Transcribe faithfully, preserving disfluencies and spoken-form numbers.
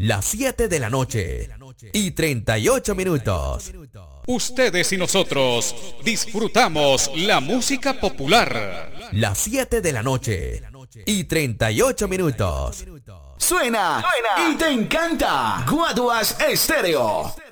Las siete de la noche y treinta y ocho minutos. Ustedes y nosotros disfrutamos la música popular. Las siete de la noche y treinta y ocho minutos. Suena, Suena y te encanta. Guaduas Estéreo.